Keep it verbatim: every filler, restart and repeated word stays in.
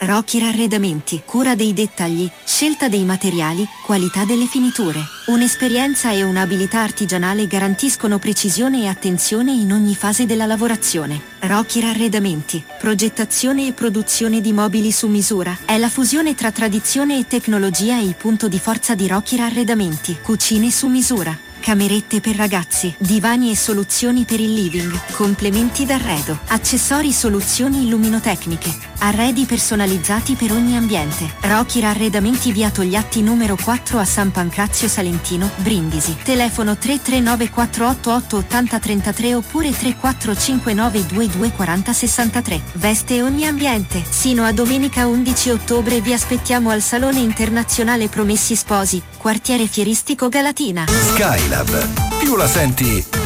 Rocky Arredamenti, cura dei dettagli, scelta dei materiali, qualità delle finiture. Un'esperienza e un'abilità artigianale garantiscono precisione e attenzione in ogni fase della lavorazione. Rocky Arredamenti, progettazione e produzione di mobili su misura. È la fusione tra tradizione e tecnologia e il punto di forza di Rocky Arredamenti. Cucine su misura, camerette per ragazzi, divani e soluzioni per il living, complementi d'arredo, accessori, soluzioni illuminotecniche, arredi personalizzati per ogni ambiente. Rocky Arredamenti, via Togliatti numero quattro a San Pancrazio Salentino, Brindisi. Telefono tre tre nove quattro otto otto otto zero tre tre oppure tre quattro cinque nove due due quattro zero sei tre. Veste ogni ambiente. Sino a domenica undici ottobre vi aspettiamo al Salone Internazionale Promessi Sposi, quartiere fieristico Galatina. Skylab. Più la senti,